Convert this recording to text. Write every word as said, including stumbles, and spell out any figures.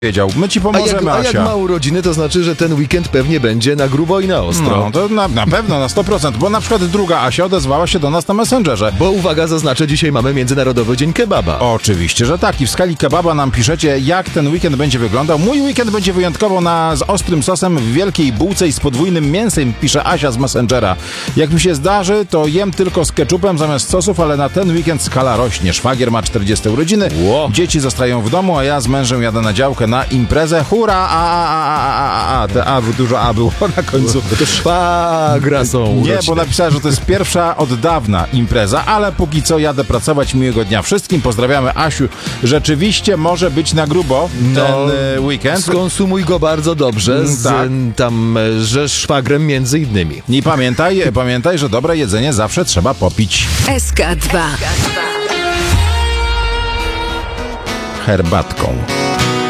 wiedział. My ci A pomożemy, jak, a jak Asia. ma urodziny, to znaczy, że ten weekend pewnie będzie na grubo i na ostro. No, to na, na pewno, na sto procent, bo na przykład druga Asia odezwała się do nas na Messengerze. Bo uwaga, zaznaczę, dzisiaj mamy Międzynarodowy Dzień Kebaba. Oczywiście, że tak. I w skali kebaba nam piszecie, jak ten weekend będzie wyglądał. Mój weekend będzie wyjątkowo na, z ostrym sosem w wielkiej bułce i z podwójnym mięsem, pisze Asia z Messengera. Jak mi się zdarzy, to jem tylko z ketchupem zamiast sosów, ale na ten weekend skala rośnie. Szwagier ma czterdzieste urodziny, Ło. dzieci zostają w domu, a ja z mężem jadę na działkę na imprezę. Hurra! A, a, a, a, a, a, te a, dużo a było na końcu. Bo to szwagra są Nie, urodziny. bo napisała, że to jest pierwsza od dawna impreza, ale póki co jadę pracować. Miłego dnia wszystkim. Pozdrawiamy, Asiu. Rzeczywiście może być na grubo ten No, e, weekend. Skonsumuj go bardzo dobrze z Tak. m, tam e, że szwagrem między innymi. I pamiętaj, pamiętaj, że dobre jedzenie zawsze trzeba popić S K dwa. herbatką.